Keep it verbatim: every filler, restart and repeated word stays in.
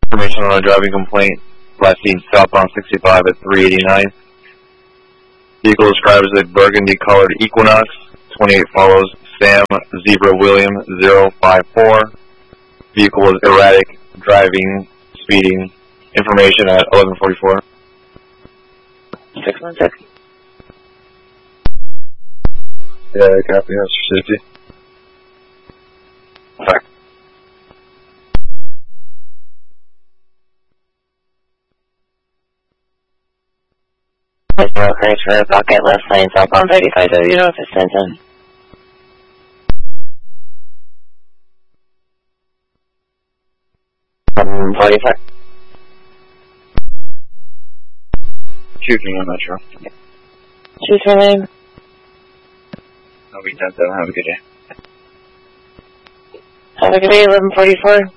Information on a driving complaint. Last seen southbound sixty-five at three eighty-nine. Vehicle described as a burgundy-colored Equinox. twenty-eight follows Sam Zebra William zero five four. Vehicle was erratic, driving, speeding. Information at eleven forty-four. six one six. Yeah, copy. That's for safety. Sorry. Zero crash for a pocket left lane southbound thirty-five W North Stenton. Um, forty-five. Two King on Metro. Two three nine. I'll be done, though. Have a good day. Have a good day, eleven forty-four.